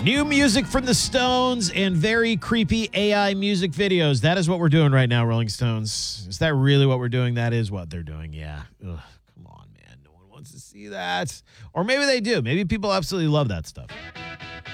New music from the Stones and very creepy AI music videos. That is what we're doing right now, Rolling Stones. Is that really what we're doing? That is what they're doing, yeah. Ugh, come on, man. No one wants to see that. Or maybe they do. Maybe people absolutely love that stuff.